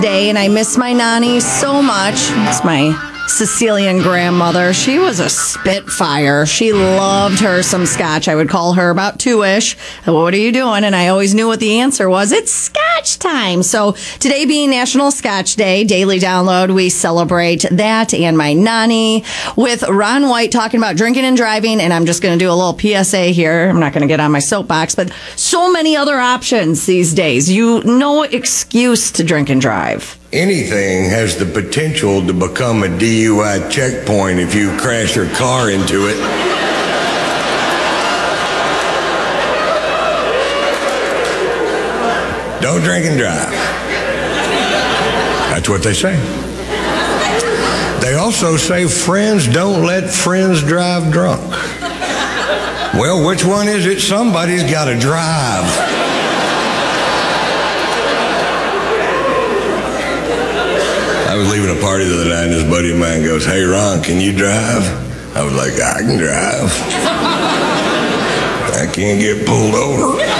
day, and I miss my nanny so much. It's my Sicilian grandmother. She was a spitfire. She loved her some scotch. I would call her about 2-ish. What are you doing? And I always knew what the answer was. It's scotch time. So today being National Scotch Day, Daily Download, we celebrate that and my nanny with Ron White talking about drinking and driving. And I'm just going to do a little PSA here. I'm not going to get on my soapbox, but so many other options these days. No excuse to drink and drive. Anything has the potential to become a DUI checkpoint if you crash your car into it. Don't drink and drive. That's what they say. They also say friends don't let friends drive drunk. Well, which one is it? Somebody's got to drive. I was leaving a party the other night, and this buddy of mine goes, "Hey, Ron, can you drive?" I was like, "I can drive. I can't get pulled over."